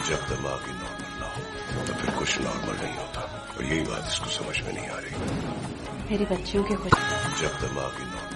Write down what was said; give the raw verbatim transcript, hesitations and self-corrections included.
जब दिमाग ही नॉर्मल ना हो तो फिर कुछ नॉर्मल नहीं होता, और यही बात इसको समझ में नहीं आ रही। मेरी बच्चियों की खुशी। जब दिमाग ही नॉर्मल